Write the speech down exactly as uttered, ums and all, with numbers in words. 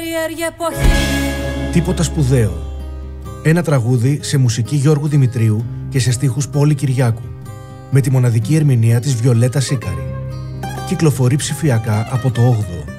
περίεργη εποχή. Τίποτα σπουδαίο. Ένα τραγούδι σε μουσική Γιώργου Δημητρίου και σε στίχους Πόλη Κυριάκου, με τη μοναδική ερμηνεία της Βιολέτα Σίκαρη. Κυκλοφορεί ψηφιακά από το όγδοο.